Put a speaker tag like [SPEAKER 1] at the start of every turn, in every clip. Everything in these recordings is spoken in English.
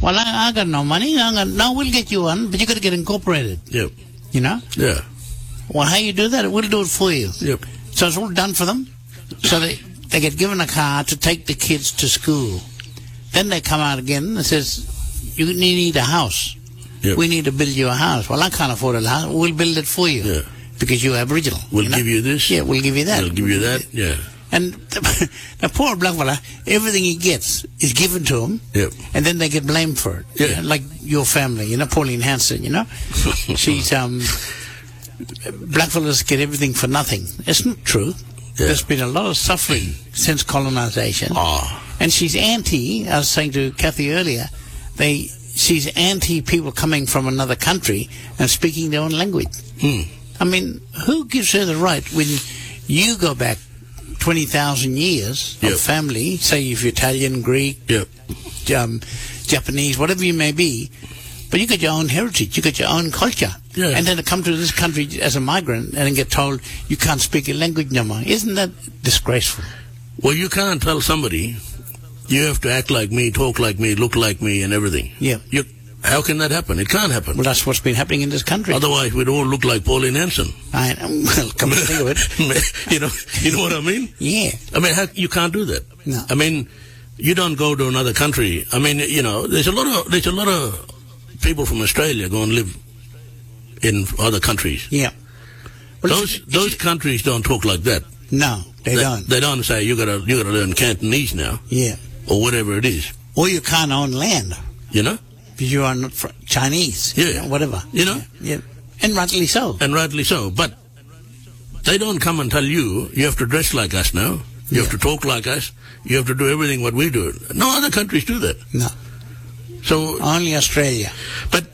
[SPEAKER 1] Well, I got no money. No, we'll get you one, but you got to get incorporated.
[SPEAKER 2] Yep.
[SPEAKER 1] You know?
[SPEAKER 2] Yeah.
[SPEAKER 1] Well, how you do that? We'll do it for you.
[SPEAKER 2] Yep.
[SPEAKER 1] So it's all done for them. So they get given a car to take the kids to school. Then they come out again and says, you need a house.
[SPEAKER 2] Yep.
[SPEAKER 1] We need to build you a house. Well, I can't afford a house. We'll build it for you.
[SPEAKER 2] Yeah.
[SPEAKER 1] Because you're Aboriginal.
[SPEAKER 2] We'll give you this.
[SPEAKER 1] Yeah, we'll give you that.
[SPEAKER 2] We'll give you that. Yeah.
[SPEAKER 1] And the poor black fella, everything he gets is given to him.
[SPEAKER 2] Yep.
[SPEAKER 1] And then they get blamed for it.
[SPEAKER 2] Yeah.
[SPEAKER 1] Like your family, Pauline Hanson, She's, black fellas get everything for nothing. It's not true.
[SPEAKER 2] Yeah.
[SPEAKER 1] There's been a lot of suffering since colonization.
[SPEAKER 2] Oh.
[SPEAKER 1] And she's anti, I was saying to Kathy earlier, she's anti people coming from another country and speaking their own language. I mean, who gives her the right when you go back 20,000 years of family, say if you're Italian, Greek, Japanese, whatever you may be, but you got your own heritage, you got your own culture.
[SPEAKER 2] Yeah.
[SPEAKER 1] And then to come to this country as a migrant and then get told you can't speak your language no more. Isn't that disgraceful?
[SPEAKER 2] Well, you can't tell somebody you have to act like me, talk like me, look like me, and everything.
[SPEAKER 1] Yeah.
[SPEAKER 2] How can that happen? It can't happen.
[SPEAKER 1] Well, that's what's been happening in this country.
[SPEAKER 2] Otherwise, we'd all look like Pauline Hanson.
[SPEAKER 1] Well, come to think of it.
[SPEAKER 2] you know what I mean?
[SPEAKER 1] Yeah.
[SPEAKER 2] I mean, you can't do that.
[SPEAKER 1] No.
[SPEAKER 2] I mean, you don't go to another country. I mean, there's a lot of people from Australia go and live in other countries.
[SPEAKER 1] Yeah. Well,
[SPEAKER 2] those countries don't talk like that.
[SPEAKER 1] No, they don't.
[SPEAKER 2] They don't say you gotta learn Cantonese now.
[SPEAKER 1] Yeah.
[SPEAKER 2] Or whatever it is.
[SPEAKER 1] Or you can't own land.
[SPEAKER 2] You know?
[SPEAKER 1] Because you are not Chinese.
[SPEAKER 2] Yeah.
[SPEAKER 1] Whatever. Yeah. And rightly so.
[SPEAKER 2] But they don't come and tell you have to dress like us now. You have to talk like us. You have to do everything what we do. No other countries do that.
[SPEAKER 1] No.
[SPEAKER 2] So
[SPEAKER 1] only Australia.
[SPEAKER 2] But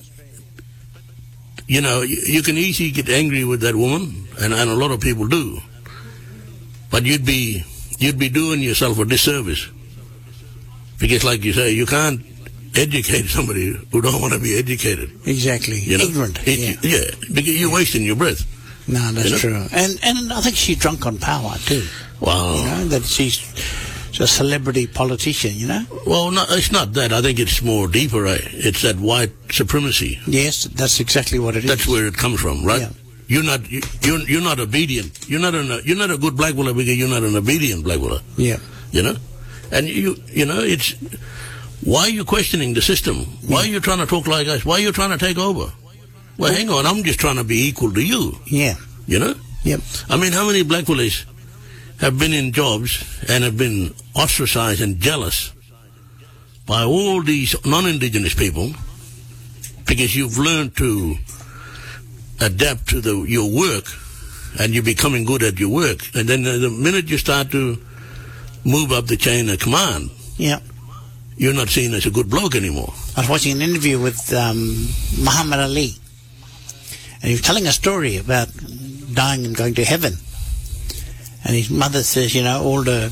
[SPEAKER 2] you can easily get angry with that woman, and a lot of people do. But you'd be doing yourself a disservice. Because like you say, you can't educate somebody who don't want to be educated.
[SPEAKER 1] Exactly. Ignorant.
[SPEAKER 2] Yeah, because you're wasting your breath.
[SPEAKER 1] No, that's true. And I think she's drunk on power too.
[SPEAKER 2] Wow.
[SPEAKER 1] That she's a celebrity politician,
[SPEAKER 2] Well, no, it's not that. I think it's more deeper. It's that white supremacy.
[SPEAKER 1] Yes, that's exactly what it is.
[SPEAKER 2] That's where it comes from, right?
[SPEAKER 1] Yeah.
[SPEAKER 2] You're not obedient. You're not a good black fella because you're not an obedient black fella.
[SPEAKER 1] Yeah.
[SPEAKER 2] And it's why are you questioning the system? Why are you trying to talk like us? Why are you trying to take over? Well, hang on, I'm just trying to be equal to you.
[SPEAKER 1] Yeah. Yep.
[SPEAKER 2] I mean, how many black fellas have been in jobs and have been ostracized and jealous by all these non-indigenous people because you've learned to adapt to your work and you're becoming good at your work. And then the minute you start to move up the chain of command, you're not seen as a good bloke anymore.
[SPEAKER 1] I was watching an interview with Muhammad Ali, and he was telling a story about dying and going to heaven. And his mother says, all the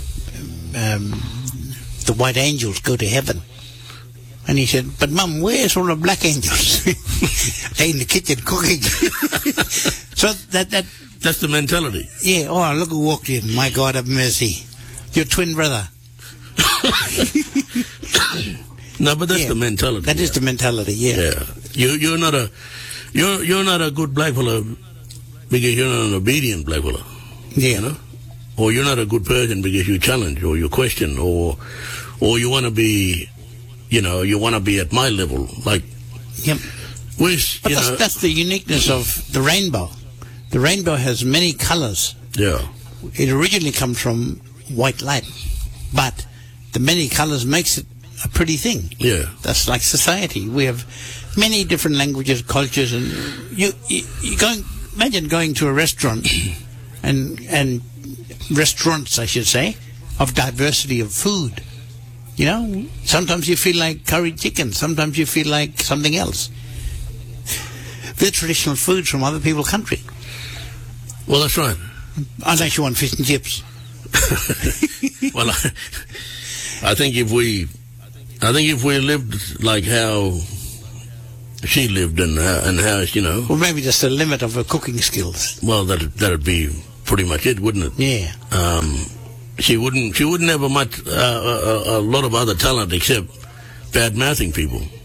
[SPEAKER 1] white angels go to heaven. And he said, but Mum, where's all the black angels? They're in the kitchen cooking. So
[SPEAKER 2] that's the mentality.
[SPEAKER 1] Yeah. Oh, look who walked in. My God have mercy. Your twin brother.
[SPEAKER 2] No, but that's the mentality.
[SPEAKER 1] That is the mentality. Yeah.
[SPEAKER 2] You're not a good black fella because you're not an obedient black fella.
[SPEAKER 1] Yeah.
[SPEAKER 2] Or you're not a good person because you challenge or you question or you want to be, you want to be at my level. Like,
[SPEAKER 1] but that's the uniqueness of the rainbow. The rainbow has many colors.
[SPEAKER 2] Yeah.
[SPEAKER 1] It originally comes from white light, but the many colors makes it a pretty thing.
[SPEAKER 2] Yeah.
[SPEAKER 1] That's like society. We have many different languages, cultures, and you imagine going to a restaurant and restaurants, I should say, of diversity of food. Sometimes you feel like curry chicken, sometimes you feel like something else. They're traditional foods from other people's country.
[SPEAKER 2] Well, that's right.
[SPEAKER 1] Unless you want fish and chips.
[SPEAKER 2] Well, I think if we lived like how she lived and how
[SPEAKER 1] Well, maybe just the limit of her cooking skills.
[SPEAKER 2] Well, that'd be pretty much it, wouldn't it?
[SPEAKER 1] Yeah.
[SPEAKER 2] She wouldn't have a lot of other talent except bad mouthing people.